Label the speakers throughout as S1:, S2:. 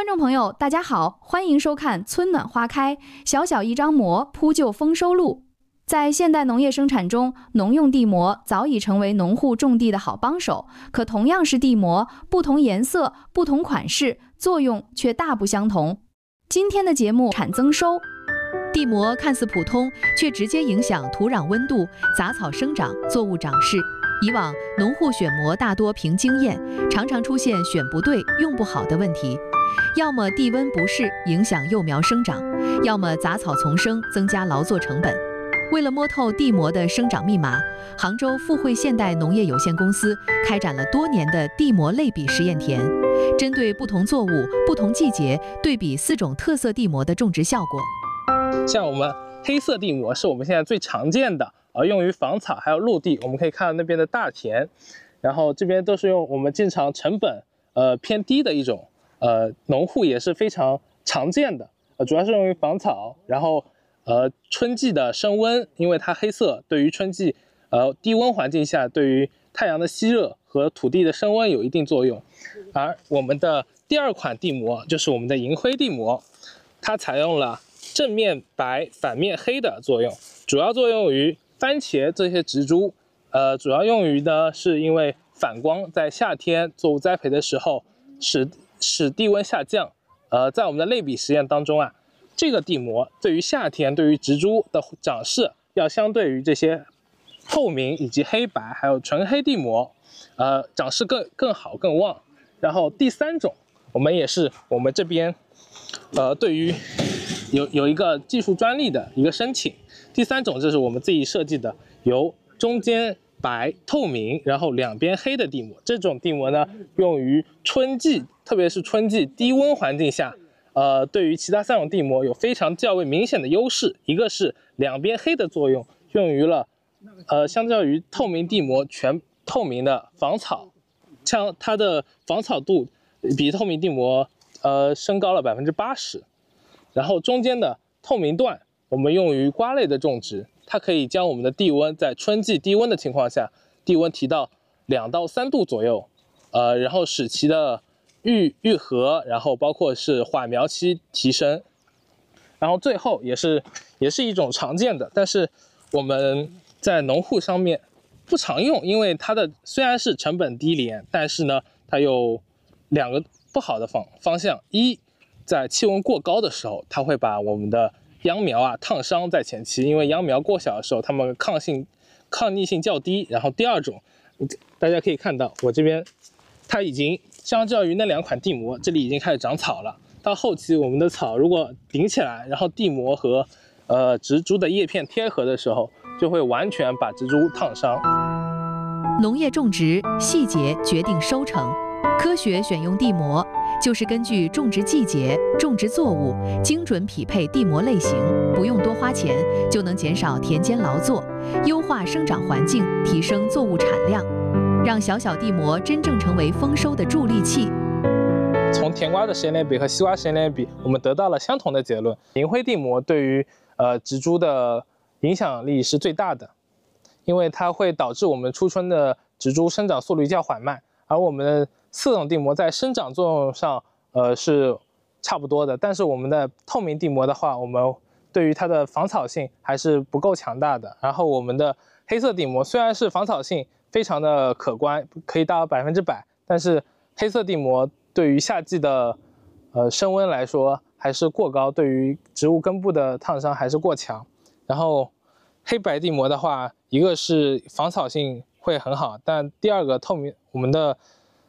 S1: 众朋友，大家好，欢迎收看《春暖花开》，小小一张膜，铺就丰收路。在现代农业生产中，农用地膜早已成为农户种地的好帮手。可同样是地膜，不同颜色、不同款式，作用却大不相同。今天的节目产增收。
S2: 地膜看似普通，却直接影响土壤温度、杂草生长、作物长势。以往农户选膜大多凭经验，常常出现选不对、用不好的问题。要么地温不适影响幼苗生长，要么杂草丛生增加劳作成本。为了摸透地膜的生长密码，杭州富汇现代农业有限公司开展了多年的地膜类比实验田，针对不同作物、不同季节对比4种特色地膜的种植效果。
S3: 像我们黑色地膜是我们现在最常见的，用于防草还有陆地。我们可以看到那边的大田，然后这边都是用我们经常成本偏低的一种农户也是非常常见的，主要是用于防草，然后春季的升温，因为它黑色对于春季低温环境下对于太阳的吸热和土地的升温有一定作用。而我们的第二款地膜就是我们的银灰地膜，它采用了正面白反面黑的作用，主要作用于番茄这些植株，主要用于呢是因为反光在夏天作物栽培的时候使地温下降。在我们的类比实验当中啊，这个地膜对于夏天对于植株的长势要相对于这些透明以及黑白还有纯黑地膜，长势更好更旺。然后第三种，我们也是我们这边对于有一个技术专利的一个申请。第三种就是我们自己设计的，由中间白透明，然后两边黑的地膜。这种地膜呢，用于春季，特别是春季低温环境下，对于其他3种地膜有非常较为明显的优势。一个是两边黑的作用，用于了相较于透明地膜全透明的防草，像它的防草度比透明地膜升高了80%。然后中间的透明段我们用于瓜类的种植，它可以将我们的地温在春季低温的情况下，地温提到2到3度左右，然后使其的愈合，然后包括是缓苗期提升。然后最后也是一种常见的，但是我们在农户上面不常用，因为它的虽然是成本低廉，但是呢它有2个不好的方向。一，在气温过高的时候，它会把我们的秧苗烫伤在前期，因为秧苗过小的时候，它们抗逆性较低。然后第二种，大家可以看到我这边，它已经相较于那2款地膜，这里已经开始长草了。到后期我们的草如果顶起来，然后地膜和植株的叶片贴合的时候，就会完全把植株烫伤。
S2: 农业种植细节决定收成，科学选用地膜就是根据种植季节、种植作物精准匹配地膜类型，不用多花钱就能减少田间劳作，优化生长环境，提升作物产量，让小小地膜真正成为丰收的助力器。
S3: 从甜瓜的实验链比和西瓜实验链比，我们得到了相同的结论：银灰地膜对于植株的影响力是最大的，因为它会导致我们初春的植株生长速率较缓慢，而我们的4种地膜在生长作用上是差不多的。但是我们的透明地膜的话，我们对于它的防草性还是不够强大的。然后我们的黑色地膜虽然是防草性非常的可观，可以达到100%，但是黑色地膜对于夏季的升温来说还是过高，对于植物根部的烫伤还是过强。然后黑白地膜的话，一个是防草性会很好，但第二个透明，我们的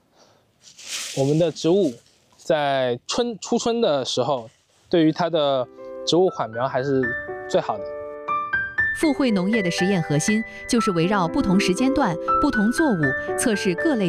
S3: 植物在初春的时候，对于它的植物缓苗还是最好的。
S2: 富汇农业的实验核心就是围绕不同时间段、不同作物测试各类